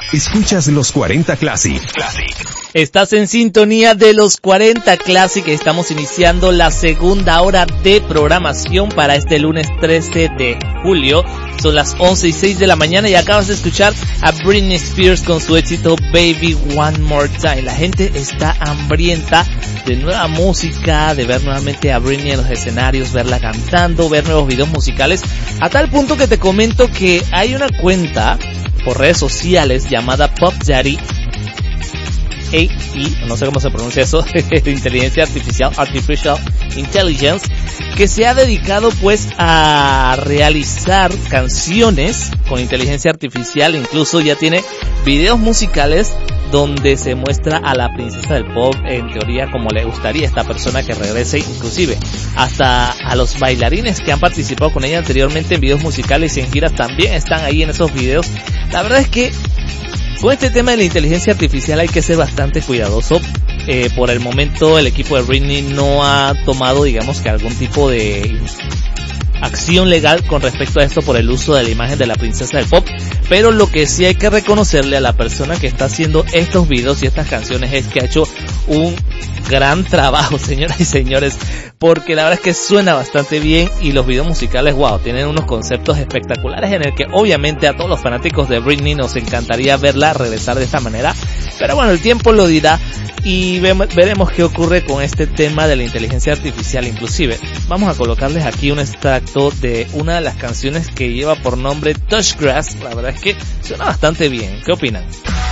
Escuchas los 40 Classic. Estás en sintonía de los 40 Classic. Estamos iniciando la segunda hora de programación para este lunes 13 de julio. Son las 11:06 de la mañana y acabas de escuchar a Britney Spears con su éxito Baby One More Time. La gente está hambrienta de nueva música, de ver nuevamente a Britney en los escenarios, verla cantando, ver nuevos videos musicales, a tal punto que te comento que hay una cuenta por redes sociales llamada Pop Daddy AI, no sé cómo se pronuncia eso, inteligencia artificial intelligence, que se ha dedicado pues a realizar canciones con inteligencia artificial. Incluso ya tiene videos musicales donde se muestra a la princesa del pop en teoría como le gustaría a esta persona que regrese, inclusive hasta a los bailarines que han participado con ella anteriormente en videos musicales y en giras también están ahí en esos videos. La verdad es que con este tema de la inteligencia artificial hay que ser bastante cuidadoso. Por el momento el equipo de Britney no ha tomado, digamos, que algún tipo de acción legal con respecto a esto por el uso de la imagen de la princesa del pop, pero lo que sí hay que reconocerle a la persona que está haciendo estos videos y estas canciones es que ha hecho un gran trabajo, señoras y señores, porque la verdad es que suena bastante bien y los videos musicales, wow, tienen unos conceptos espectaculares en el que obviamente a todos los fanáticos de Britney nos encantaría verla regresar de esta manera, pero bueno, el tiempo lo dirá y veremos qué ocurre con este tema de la inteligencia artificial. Inclusive vamos a colocarles aquí un extracto de una de las canciones que lleva por nombre Touch Grass. La verdad es que suena bastante bien. ¿Qué opinan?